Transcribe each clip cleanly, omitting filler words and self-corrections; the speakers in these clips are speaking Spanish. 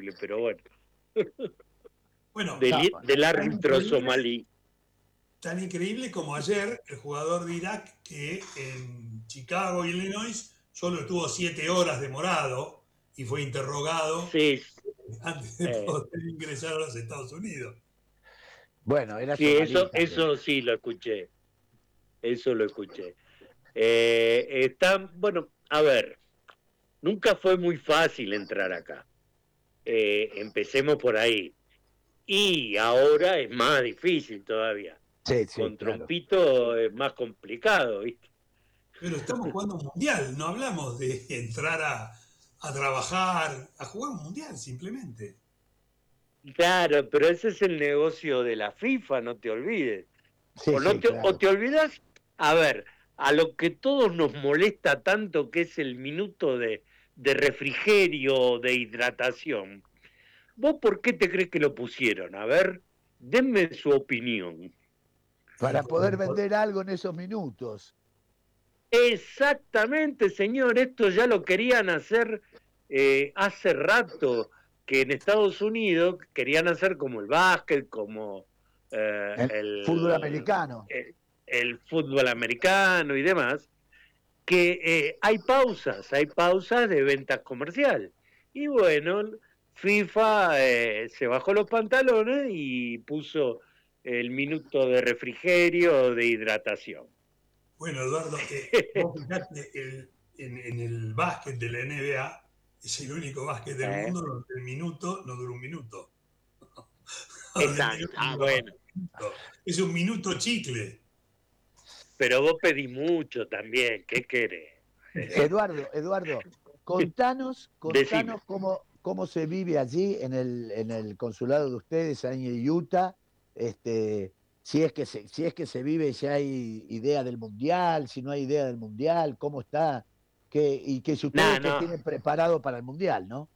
increíble, pero bueno. Bueno, Del árbitro somalí. Tan increíble como ayer el jugador de Irak que en Chicago, Illinois, solo estuvo 7 horas demorado y fue interrogado Sí, antes de poder ingresar a los Estados Unidos. Bueno, era sí, somalí también. eso sí lo escuché. Eso lo escuché. Bueno, a ver, nunca fue muy fácil entrar acá. Empecemos por ahí. Y ahora es más difícil todavía. Sí, sí, Con claro. Trompito es más complicado, ¿viste? Pero estamos jugando un mundial, no hablamos de entrar a trabajar, a jugar un mundial simplemente. Claro, pero ese es el negocio de la FIFA, no te olvides. Sí, sí, claro. O te olvidas, a ver, a lo que todos nos molesta tanto, que es el minuto de refrigerio, de hidratación. ¿Vos por qué te crees que lo pusieron? A ver, denme su opinión. Para poder vender algo en esos minutos. Exactamente, señor, esto ya lo querían hacer hace rato, que en Estados Unidos querían hacer como el básquet, como El fútbol americano. el fútbol americano y demás, que hay pausas de ventas comercial. Y bueno, FIFA se bajó los pantalones y puso el minuto de refrigerio, de hidratación. Bueno, Eduardo, vos fijate, en el básquet de la NBA es el único básquet del mundo donde el minuto no dura un minuto. Exacto. Bueno. Es un minuto chicle. Pero vos pedís mucho también, ¿qué querés? Eduardo, contanos cómo se vive allí en el consulado de ustedes, ahí en Utah, si es que se vive, si hay idea del mundial, si no hay idea del mundial, cómo está, y que si ustedes que tienen preparado para el mundial, ¿no?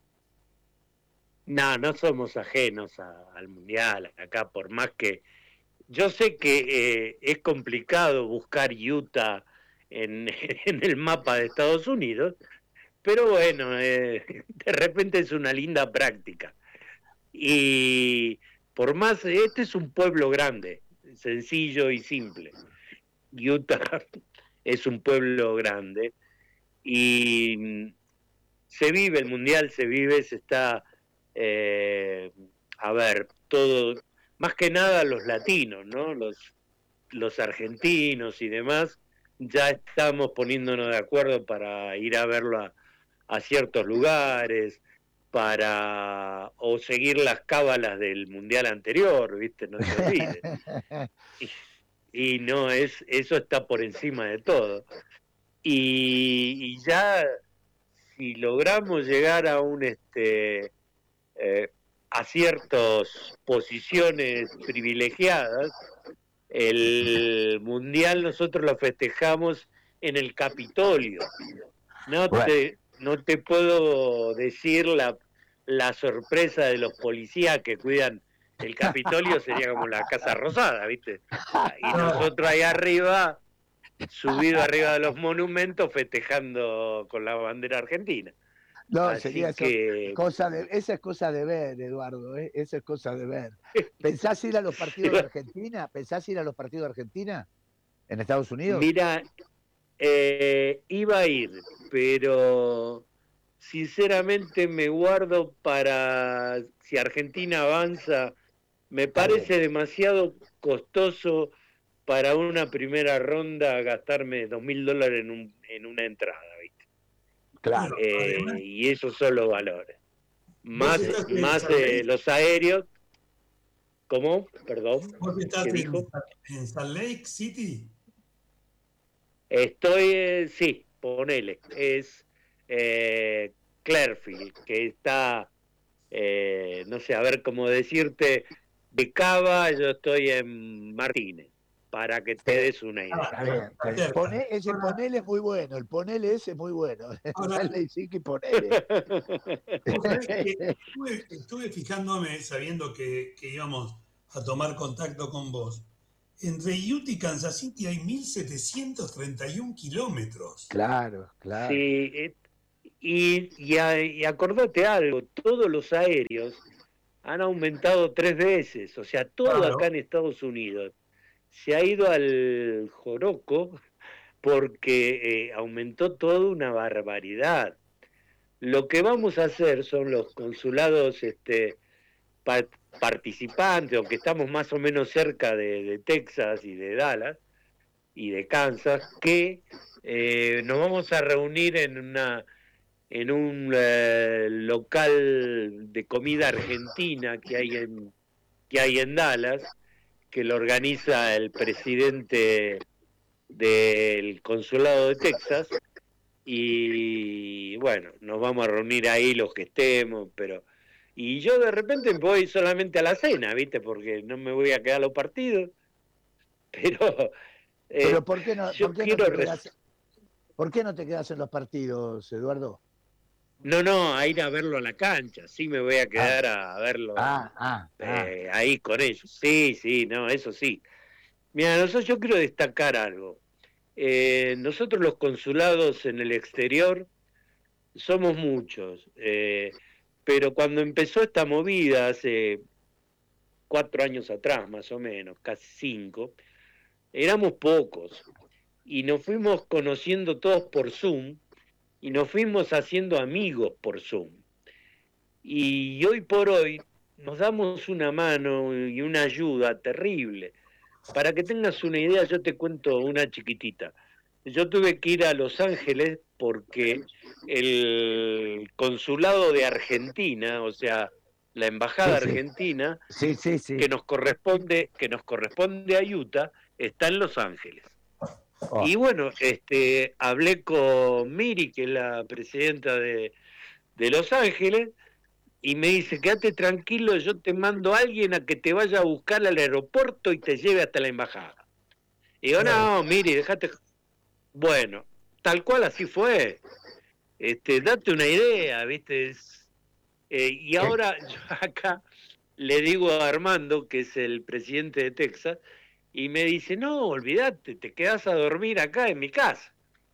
No somos ajenos al mundial acá, por más que yo sé que es complicado buscar Utah en el mapa de Estados Unidos, pero bueno, de repente es una linda práctica. Y por más, este es un pueblo grande, sencillo y simple. Utah es un pueblo grande y se vive, el mundial se vive, se está, a ver, todo, más que nada los latinos, ¿no? Los argentinos y demás, ya estamos poniéndonos de acuerdo para ir a verlo a ciertos lugares, o seguir las cábalas del mundial anterior, ¿viste? No te olvides. Y no, eso está por encima de todo. Y ya, si logramos llegar a a ciertas posiciones privilegiadas, el mundial nosotros lo festejamos en el Capitolio. No te puedo decir la sorpresa de los policías que cuidan el Capitolio, sería como la Casa Rosada, ¿viste? Y nosotros ahí arriba, subido arriba de los monumentos, festejando con la bandera argentina. No, Así sería que... esa es cosa de ver, Eduardo, ¿eh? Esa es cosa de ver. ¿Pensás ir a los partidos de Argentina? ¿Pensás ir a los partidos de Argentina en Estados Unidos? Mira, iba a ir, pero sinceramente me guardo para si Argentina avanza. Me parece demasiado costoso para una primera ronda gastarme $2.000 en una entrada, ¿viste? Claro. Y esos son los valores. Más en los aéreos. ¿Cómo? Perdón. ¿Vos estás ¿Qué dijo? en Salt Lake City? Estoy, sí, ponele. Es Clearfield, que está, no sé, a ver cómo decirte, de Cava, yo estoy en Martínez, para que te des una idea. Está bien. Ese ponele es muy bueno, el ponele ese es muy bueno. Ponele. Estuve fijándome, sabiendo que íbamos a tomar contacto con vos. Entre Utah y Kansas City hay 1.731 kilómetros. Claro. Sí, Y acordate algo, todos los aéreos han aumentado 3 veces, o sea, todo Claro. acá en Estados Unidos se ha ido al joroco porque aumentó toda una barbaridad. Lo que vamos a hacer son los consulados participantes, aunque estamos más o menos cerca de Texas y de Dallas y de Kansas, que nos vamos a reunir en un local de comida argentina que hay en Dallas, que lo organiza el presidente del consulado de Texas, y bueno, nos vamos a reunir ahí los que estemos, pero y yo de repente voy solamente a la cena, ¿viste? Porque no me voy a quedar a los partidos, pero Pero ¿por qué no, yo quiero por qué no te quedas en los partidos, Eduardo? no, a ir a verlo a la cancha, sí me voy a quedar a verlo ahí con ellos. Sí, no, eso sí. Mira, yo quiero destacar algo. Nosotros los consulados en el exterior somos muchos, pero cuando empezó esta movida hace 4 años atrás, más o menos, casi 5, éramos pocos y nos fuimos conociendo todos por Zoom y nos fuimos haciendo amigos por Zoom. Y hoy por hoy nos damos una mano y una ayuda terrible. Para que tengas una idea, yo te cuento una chiquitita. Yo tuve que ir a Los Ángeles porque el consulado de Argentina, o sea, la embajada argentina, sí. que nos corresponde a Utah, está en Los Ángeles. Oh. Y bueno, hablé con Miri, que es la presidenta de Los Ángeles, y me dice, quédate tranquilo, yo te mando a alguien a que te vaya a buscar al aeropuerto y te lleve hasta la embajada. Y digo, no, Miri, déjate. Bueno, tal cual así fue. Date una idea, ¿viste? Y ahora yo acá le digo a Armando, que es el presidente de Texas, y me dice, no, olvídate, te quedás a dormir acá en mi casa.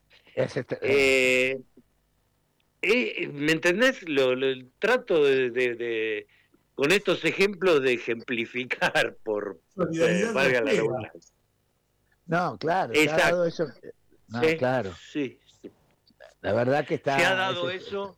¿Me entendés? Trato de con estos ejemplos de ejemplificar por valga la redundancia. No, claro, exacto. Se ha dado eso. No, sí, claro. Sí. La verdad que está. ¿Se ha dado eso?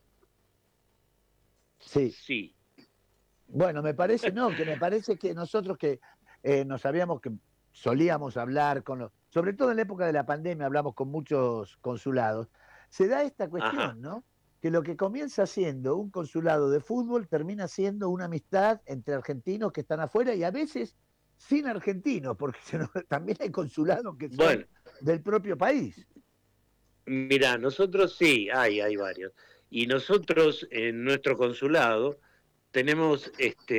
Sí. Bueno, me parece que nosotros que solíamos hablar sobre todo en la época de la pandemia, hablamos con muchos consulados, se da esta cuestión, Ajá. ¿no? Que lo que comienza siendo un consulado de fútbol termina siendo una amistad entre argentinos que están afuera y a veces sin argentinos, porque también hay consulados que son del propio país. Mira, nosotros sí, hay varios. Y nosotros en nuestro consulado tenemos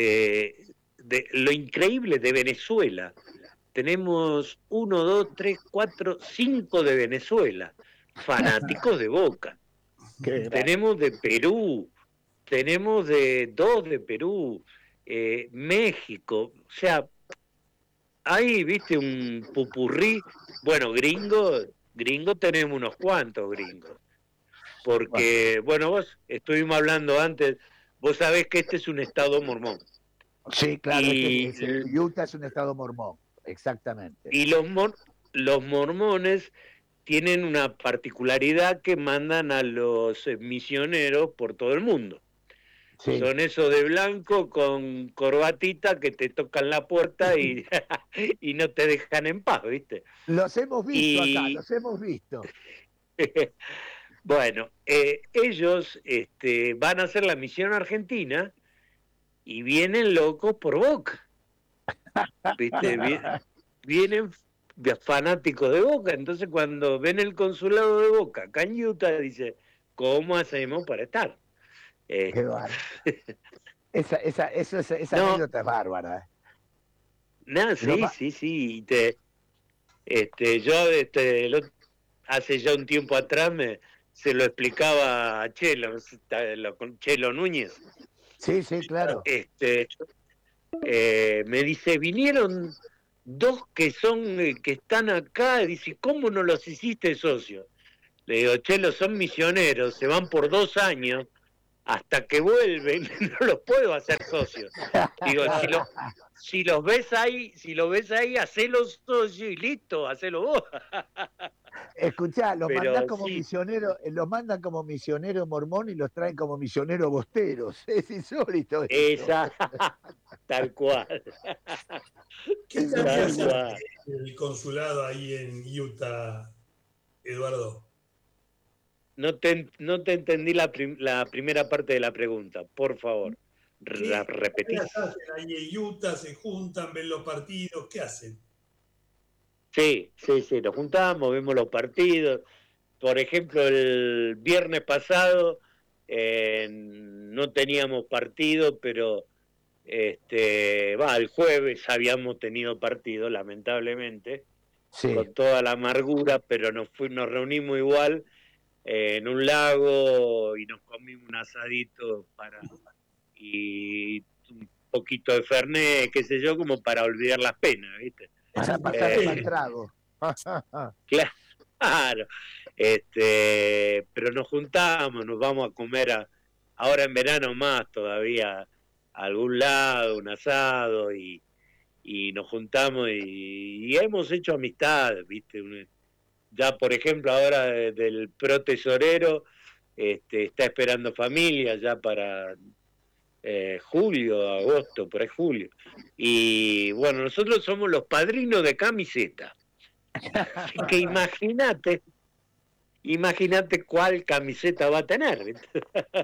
lo increíble de Venezuela. Tenemos 1, 2, 3, 4, 5 de Venezuela, fanáticos de Boca. Tenemos de Perú, tenemos de 2 de Perú, México, o sea, hay, viste, un pupurrí. Bueno, gringo tenemos unos cuantos gringos, porque, vos estuvimos hablando antes, vos sabés que este es un estado mormón. Sí, claro, Utah es un estado mormón, exactamente. Y los mormones tienen una particularidad que mandan a los misioneros por todo el mundo. Sí. Son esos de blanco con corbatita que te tocan la puerta y no te dejan en paz, ¿viste? Los hemos visto acá, los hemos visto. Bueno, ellos van a hacer la misión argentina y vienen locos por Boca. ¿Viste? Vienen fanáticos de Boca. Entonces cuando ven el consulado de Boca acá en Utah, dice, ¿cómo hacemos para estar? Qué bárbaro. Esa anécdota es bárbara. No, sí. Yo hace ya un tiempo atrás se lo explicaba a Chelo Núñez. Sí, claro. Me dice, vinieron 2 que están acá, dice, ¿cómo no los hiciste socios? Le digo, Chelo, son misioneros, se van por 2 años, hasta que vuelven, no los puedo hacer socios. Digo, si los ves ahí, hacelos socios y listo, hacelo vos. Escuchá, Pero sí, los mandan como misioneros mormón y los traen como misioneros bosteros. Es insólito eso. esa, tal cual, ¿Qué tal se tal hace cual. el consulado ahí en Utah, Eduardo? No te entendí la primera parte de la pregunta, por favor. ¿La ¿Qué repetís? hacen ahí en Utah? ¿Se juntan, ven los partidos? ¿Qué hacen? Sí, sí, sí, nos juntamos, vemos los partidos. Por ejemplo, el viernes pasado no teníamos partido, pero el jueves habíamos tenido partido, lamentablemente, Sí. con toda la amargura, pero nos reunimos igual en un lago y nos comimos un asadito y un poquito de fernet, qué sé yo, como para olvidar las penas, ¿viste? Para pasar el mal Eh, trago. claro, pero nos juntamos, nos vamos a comer ahora en verano más todavía a algún lado, un asado y nos juntamos y hemos hecho amistad, ¿viste? Ya por ejemplo ahora del pro tesorero está esperando familia ya para julio, agosto, por ahí julio. Y bueno, nosotros somos los padrinos de camiseta. Así que imagínate cuál camiseta va a tener. ¿Viste?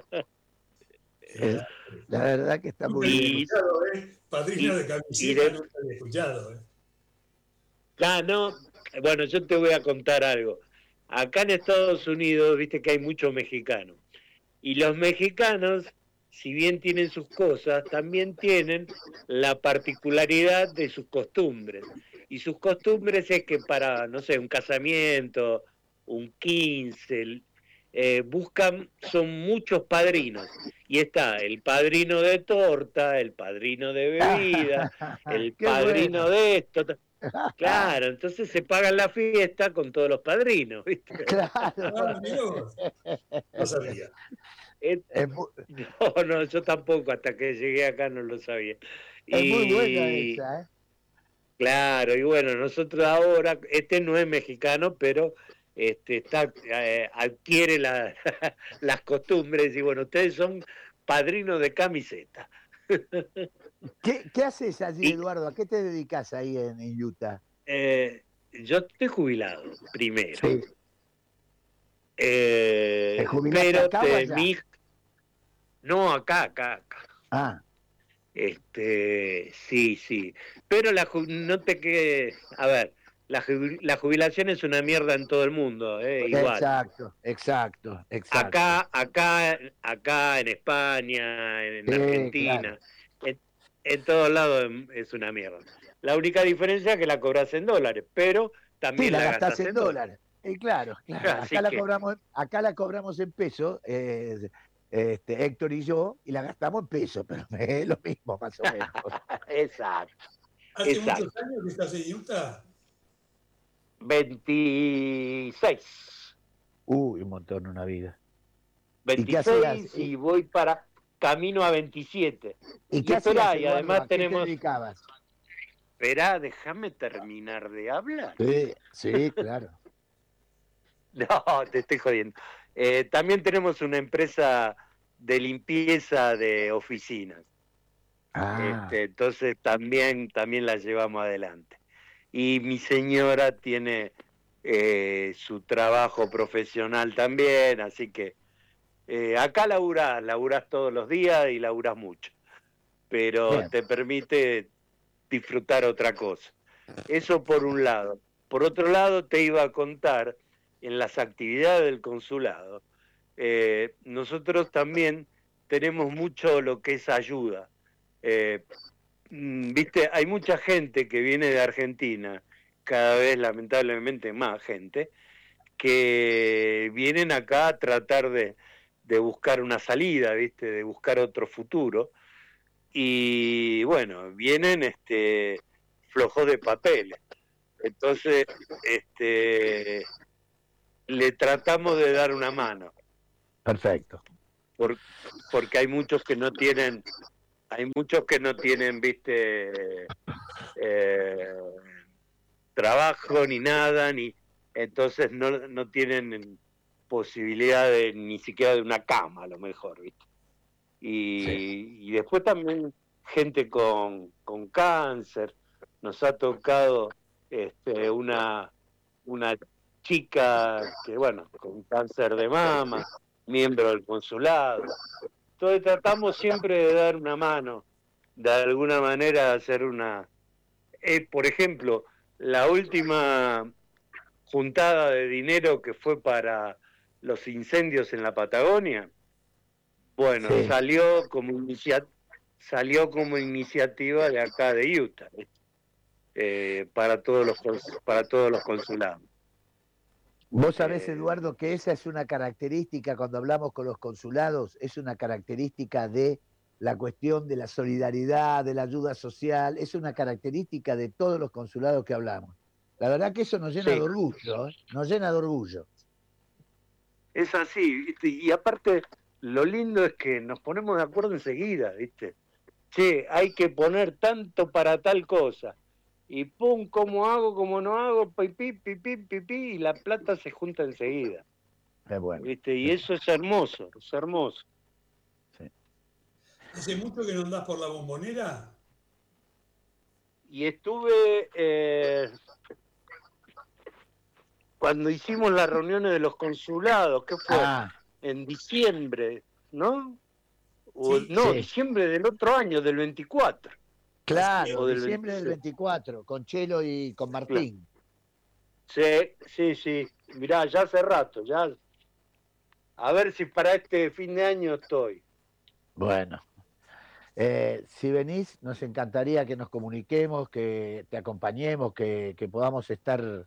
La verdad que está Nunca muy había bien. escuchado, ¿eh? Y, Padrino de y camiseta, de, nunca había escuchado, ¿eh? no, bueno, yo te voy a contar algo. Acá en Estados Unidos, viste que hay muchos mexicanos. Y los mexicanos, si bien tienen sus cosas, también tienen la particularidad de sus costumbres. Y sus costumbres es que para, no sé, un casamiento, un 15, son muchos padrinos. Y está el padrino de torta, el padrino de bebida, el Qué padrino bueno. de esto. Claro, entonces se pagan la fiesta con todos los padrinos, ¿viste? Ah, Claro. mirá vos, no sabía. Eh, Es muy, No, yo tampoco, hasta que llegué acá no lo sabía. es muy buena Y esa, ¿eh? claro, y bueno, nosotros ahora, no es mexicano, pero adquiere las costumbres y bueno, ustedes son padrinos de camiseta. ¿Qué haces allí, Y Eduardo? ¿A qué te dedicas ahí en Utah? yo estoy jubilado, primero. Sí. ¿Te jubilaste Pero acá o allá? no, acá. Ah, Sí, sí. Pero no te quede, a ver, la jubilación es una mierda en todo el mundo, igual. exacto. Acá en España, en Sí, claro. Argentina, en todos lados es una mierda. La única diferencia es que la cobras en dólares, pero Sí, también la la gastás gastas en en dólares. dólares. Y claro. Así que, Acá la cobramos en pesos, Héctor y yo, y la gastamos en pesos, pero es lo mismo, más o menos. exacto, ¿Hace muchos exacto. años que estás en Utah? 26. Uy, un montón, una vida. ¿Y qué hacías? 26 y voy para camino a 27. ¿Y Y qué hacías, esperá, y Eduardo? además ¿A qué te tenemos, dedicabas? esperá, déjame terminar de hablar. Sí, sí, claro. No, te estoy jodiendo. También tenemos una empresa de limpieza de oficinas. Ah, Entonces también la llevamos adelante. Y mi señora tiene su trabajo profesional también, así que acá laburás todos los días y laburás mucho, pero bien, te permite disfrutar otra cosa. Eso por un lado. Por otro lado, te iba a contar, en las actividades del consulado, nosotros también tenemos mucho lo que es ayuda. Eh, Viste, hay mucha gente que viene de Argentina, cada vez lamentablemente más gente, que vienen acá a tratar de buscar una salida, ¿viste? De buscar otro futuro. Y bueno, vienen flojos de papeles. Entonces, le tratamos de dar una mano. Perfecto. Porque hay muchos que no tienen, viste, trabajo ni nada, entonces no tienen posibilidad ni siquiera de una cama, a lo mejor, ¿viste? Y después también gente con cáncer. Nos ha tocado una chica que, bueno, con cáncer de mama, miembro del consulado. Entonces tratamos siempre de dar una mano, de alguna manera hacer por ejemplo, la última juntada de dinero que fue para los incendios en la Patagonia, bueno, salió como iniciativa de acá de Utah, para todos los consulados. Vos sabés, Eduardo, que esa es una característica, cuando hablamos con los consulados, es una característica de la cuestión de la solidaridad, de la ayuda social, es una característica de todos los consulados que hablamos. La verdad que eso nos llena de orgullo, ¿eh? Nos llena de orgullo. Es así, ¿viste? Y aparte, lo lindo es que nos ponemos de acuerdo enseguida, ¿viste? Che, hay que poner tanto para tal cosa. Y pum, ¿cómo hago, cómo no hago? Pipí, y la plata se junta enseguida. Es bueno. ¿Viste? Y eso es hermoso, es hermoso. Sí. ¿Hace mucho que no andás por la Bombonera? Y estuve cuando hicimos las reuniones de los consulados, ¿qué fue? En diciembre, ¿no? Diciembre del otro año, del 24. Claro, diciembre del 24, con Chelo y con Martín. Sí. Mirá, ya hace rato, ya. A ver si para este fin de año estoy. Bueno. Si venís, nos encantaría que nos comuniquemos, que te acompañemos, que podamos estar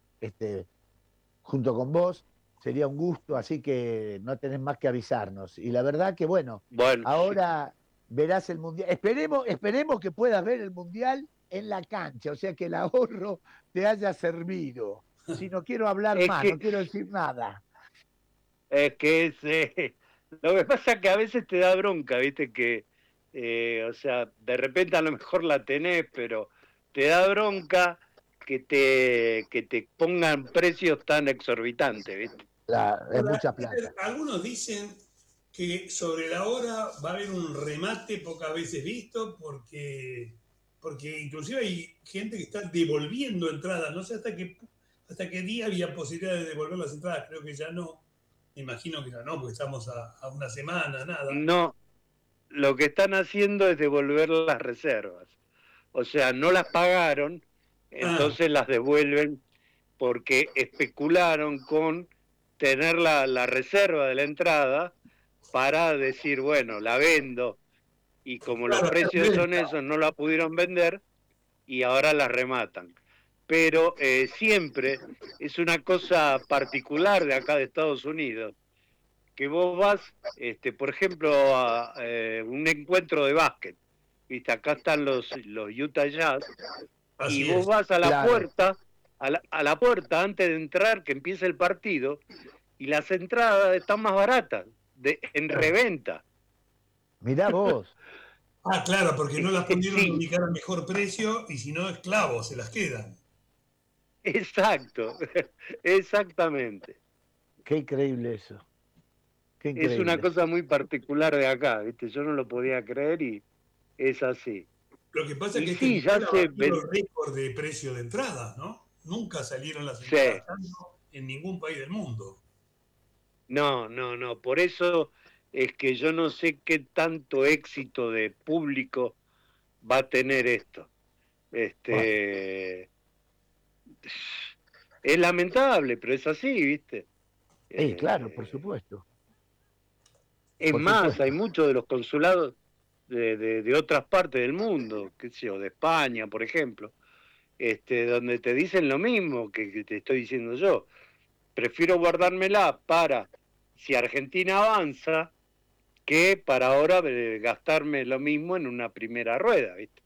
junto con vos. Sería un gusto, así que no tenés más que avisarnos. Y la verdad que, bueno. Ahora verás el Mundial. Esperemos que puedas ver el Mundial en la cancha, o sea que el ahorro te haya servido. Si no quiero hablar más, no quiero decir nada. Es que lo que pasa es que a veces te da bronca, ¿viste? Que, o sea, de repente a lo mejor la tenés, pero te da bronca que te pongan precios tan exorbitantes, ¿viste? Es mucha plata. Algunos dicen que sobre la hora va a haber un remate pocas veces visto, porque inclusive hay gente que está devolviendo entradas. No sé hasta qué día había posibilidad de devolver las entradas. Creo que ya no. Me imagino que ya no, porque estamos a una semana, nada. No, lo que están haciendo es devolver las reservas. O sea, no las pagaron, entonces las devuelven porque especularon con tener la reserva de la entrada para decir, bueno, la vendo, y como los precios son esos, no la pudieron vender y ahora la rematan. Pero siempre es una cosa particular de acá de Estados Unidos, que vos vas, por ejemplo, a un encuentro de básquet, ¿viste? Acá están los Utah Jazz, y vos vas a la puerta, a la puerta antes de entrar, que empiece el partido, y las entradas están más baratas, en reventa. Mirá vos. Claro, porque no las pudieron ubicar al mejor precio, y si no, esclavos se las quedan. Exacto, exactamente. Qué increíble eso. Qué increíble. Es una cosa muy particular de acá, ¿viste? Yo no lo podía creer y es así. Lo que pasa es que sí, ya se récord de precio de entrada, ¿no? Nunca salieron las entradas en ningún país del mundo. No. Por eso es que yo no sé qué tanto éxito de público va a tener esto. Es lamentable, pero es así, ¿viste? Claro, por supuesto. Es más, hay muchos de los consulados de otras partes del mundo, qué sé yo, de España, por ejemplo, donde te dicen lo mismo que te estoy diciendo yo. Prefiero guardármela para si Argentina avanza que para ahora gastarme lo mismo en una primera rueda, ¿viste?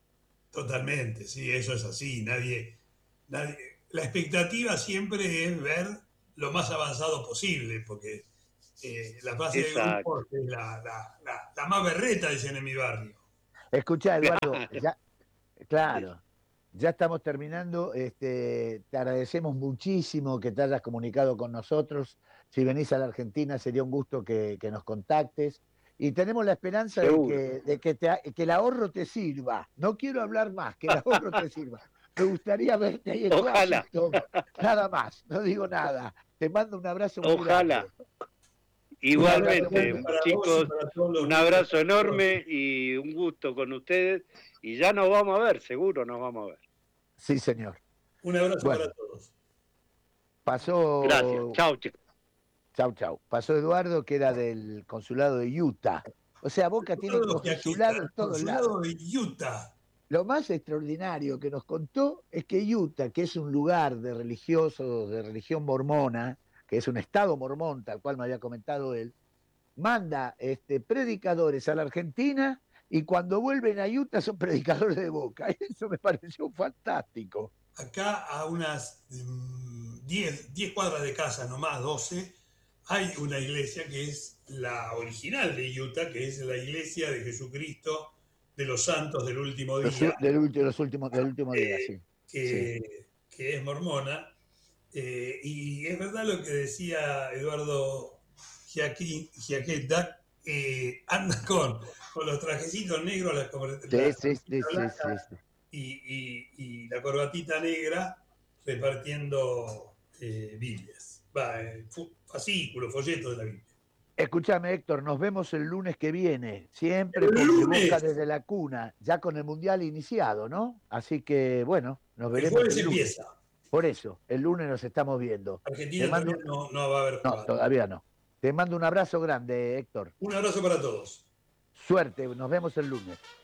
Totalmente, sí, eso es así. Nadie, la expectativa siempre es ver lo más avanzado posible, porque la fase de grupos es la más berreta, dicen en mi barrio. Escuchá, Eduardo, ya, claro, ya estamos terminando. Te agradecemos muchísimo que te hayas comunicado con nosotros. Si venís a la Argentina sería un gusto que nos contactes. Y tenemos la esperanza que el ahorro te sirva. No quiero hablar más, que el ahorro te sirva. Me gustaría verte ahí en Ojalá. Washington. Nada más, no digo nada. Te mando un abrazo muy Ojalá. grande. Igualmente, chicos, un abrazo enorme y un gusto con ustedes. Y ya nos vamos a ver, seguro nos vamos a ver. Sí, señor. Un abrazo para todos. Pasó. Gracias. Chao, chicos. Chau. Pasó Eduardo, que era del consulado de Utah. O sea, Boca tiene consulado en todos lados. Consulado de Utah. Lo más extraordinario que nos contó es que Utah, que es un lugar de religiosos, de religión mormona, que es un estado mormón, tal cual me había comentado él, manda predicadores a la Argentina y cuando vuelven a Utah son predicadores de Boca. Eso me pareció fantástico. Acá a unas 10 cuadras de casa, nomás 12, hay una iglesia que es la original de Utah, que es la iglesia de Jesucristo de los Santos del Último Día. Del último día, sí. Que es mormona. Y es verdad lo que decía Eduardo Giaqueta, anda con los trajecitos negros, y la corbatita negra repartiendo Biblias, fascículos, folletos de la Biblia. Escúchame, Héctor, nos vemos el lunes que viene, siempre porque Boca desde la cuna, ya con el Mundial iniciado, ¿no? Así que, bueno, nos veremos. El jueves empieza. Por eso, el lunes nos estamos viendo. Argentina todavía no va a haber jugado. No, todavía no. Te mando un abrazo grande, Héctor. Un abrazo para todos. Suerte, nos vemos el lunes.